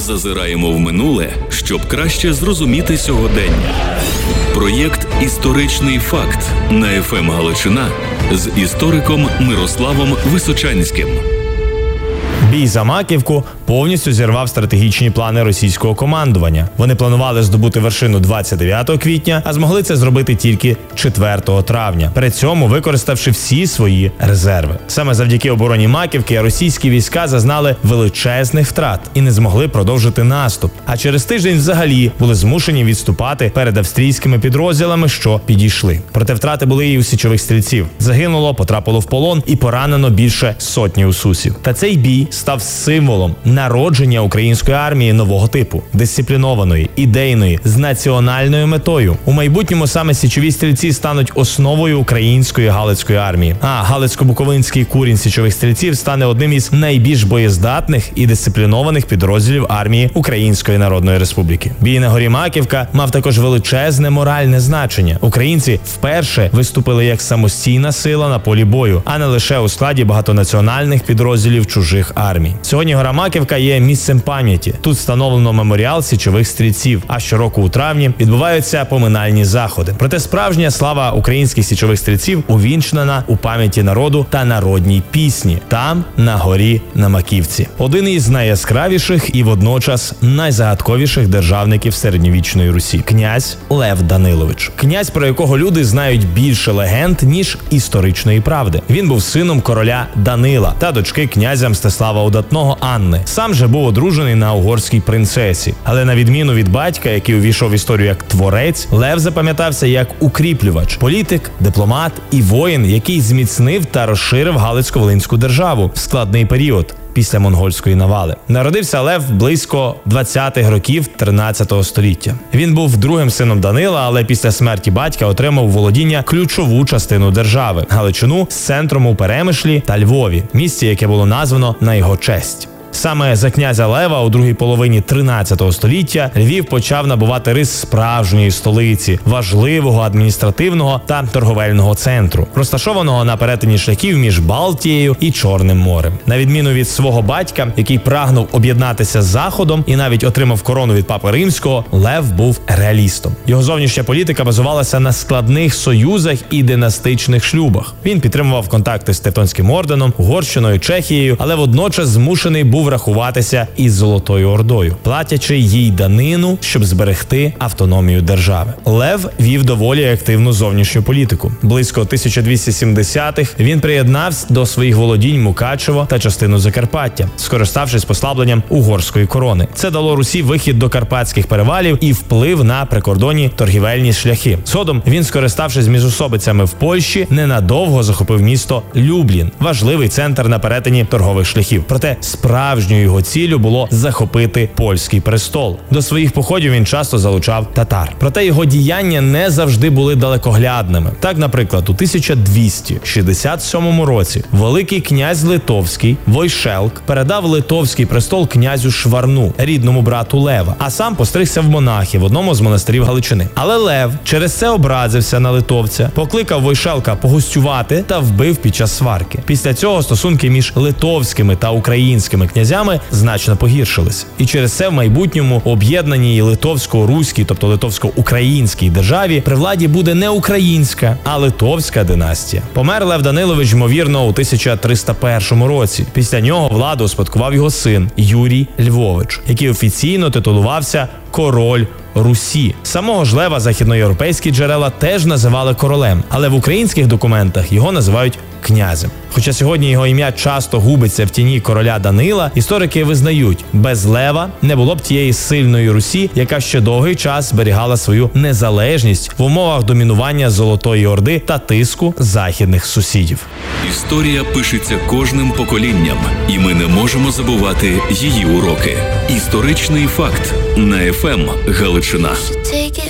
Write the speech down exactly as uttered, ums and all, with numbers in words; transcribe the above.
Зазираємо в минуле, щоб краще зрозуміти сьогодення. Проєкт «Історичний факт» на еф ем Галичина з істориком Мирославом Височанським. Бій за Маківку повністю зірвав стратегічні плани російського командування. Вони планували здобути вершину двадцять дев'ятого квітня, а змогли це зробити тільки четвертого травня, при цьому використавши всі свої резерви. Саме завдяки обороні Маківки російські війська зазнали величезних втрат і не змогли продовжити наступ. А через тиждень взагалі були змушені відступати перед австрійськими підрозділами, що підійшли. Проте втрати були і у січових стрільців. Загинуло, потрапило в полон і поранено більше сотні усусів. Та цей бій став символом народження української армії нового типу – дисциплінованої, ідейної, з національною метою. У майбутньому саме січові стрільці стануть основою української Галицької армії. А Галицько-Буковинський курінь січових стрільців стане одним із найбільш боєздатних і дисциплінованих підрозділів армії Української Народної Республіки. Бій на горі Маківка мав також величезне моральне значення. Українці вперше виступили як самостійна сила на полі бою, а не лише у складі багатонаціональних підрозділів чужих армій. Сьогодні гора Маківка є місцем пам'яті. Тут встановлено меморіал січових стрільців, а щороку у травні відбуваються поминальні заходи. Проте справжня слава українських січових стрільців увінчнена у пам'яті народу та народній пісні. Там, на горі на Маківці. Один із найяскравіших і водночас найзагадковіших державників середньовічної Русі – князь Лев Данилович. Князь, про якого люди знають більше легенд, ніж історичної правди. Він був сином короля Данила та дочки князя Мстислава Удатного Анни. Сам же був одружений на угорській принцесі. Але на відміну від батька, який увійшов в історію як творець, Лев запам'ятався як укріплювач, політик, дипломат і воїн, який зміцнив та розширив Галицько-Волинську державу в складний період після монгольської навали. Народився Лев близько двадцятих років тринадцятого століття. Він був другим сином Данила, але після смерті батька отримав у володіння ключову частину держави – Галичину з центром у Перемишлі та Львові, місці, яке було названо на його честь. Саме за князя Лева у другій половині тринадцятого століття Львів почав набувати рис справжньої столиці, важливого адміністративного та торговельного центру, розташованого на перетині шляхів між Балтією і Чорним морем. На відміну від свого батька, який прагнув об'єднатися з Заходом і навіть отримав корону від Папи Римського, Лев був реалістом. Його зовнішня політика базувалася на складних союзах і династичних шлюбах. Він підтримував контакти з Тевтонським орденом, Угорщиною, Чехією, але водночас змушений був рахуватися із Золотою Ордою, платячи їй данину, щоб зберегти автономію держави. Лев вів доволі активну зовнішню політику. Близько тисяча двісті сімдесятих він приєднався до своїх володінь Мукачево та частину Закарпаття, скориставшись послабленням угорської корони. Це дало Русі вихід до Карпатських перевалів і вплив на прикордонні торгівельні шляхи. Згодом він, скориставшись міжусобицями в Польщі, ненадовго захопив місто Люблін, важливий центр на перетині торгових шляхів. Проте справді Справжньою його ціллю було захопити польський престол. До своїх походів він часто залучав татар. Проте його діяння не завжди були далекоглядними. Так, наприклад, у тисяча двісті шістдесят сьомому році великий князь Литовський Войшелк передав литовський престол князю Шварну, рідному брату Лева, а сам постригся в монахи в одному з монастирів Галичини. Але Лев через це образився на литовця, покликав Войшелка погостювати та вбив під час сварки. Після цього стосунки між литовськими та українськими князями значно погіршились. І через це в майбутньому об'єднаній литовсько-руській, тобто литовсько-українській державі при владі буде не українська, а литовська династія. Помер Лев Данилович, ймовірно, у тисяча триста першому році. Після нього владу успадкував його син Юрій Львович, який офіційно титулувався король Русі. Самого ж Лева західноєвропейські джерела теж називали королем, але в українських документах його називають князем. Хоча сьогодні його ім'я часто губиться в тіні короля Данила, історики визнають, без Лева не було б тієї сильної Русі, яка ще довгий час зберігала свою незалежність в умовах домінування Золотої Орди та тиску західних сусідів. Історія пишеться кожним поколінням, і ми не можемо забувати її уроки. Історичний факт на еф ем Галичина.